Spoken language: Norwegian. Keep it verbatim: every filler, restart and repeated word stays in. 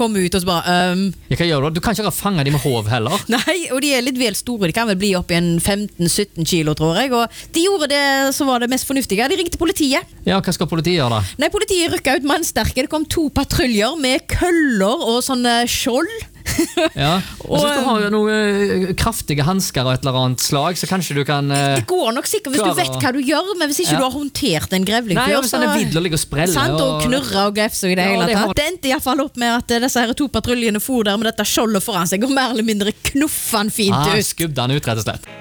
kom ut og så bare um, Jeg kan gjøre det. Du kan ikke fange dem med hov heller. Nei, og de er litt vel store. De kan vel bli opp i en femten sytten kilo, tror jeg. Og de gjorde det som var det mest fornuftige. De ringte politiet. Ja, hva skal politiet gjøre da? Nei, politiet rykket ut mannsterke. Det kom to patruljer med køller og sånne skjold. Ja, og hvis du har noen kraftige handsker og et eller annet slag, så kanskje du kan uh, Det går nok sikkert hvis du vet hva du gjør, men hvis ikke ja. du har håndtert en grevling Nei, før, hvis den er vidd og ligger og spreller sant, og knurrer og grefser i det ja, hele det tatt. har... Det endte i hvert fall opp med at disse her to patruljene for der med dette skjoldet foran seg og mer eller mindre knuffan fint ah, ut. Skubb den ut, rett og slett.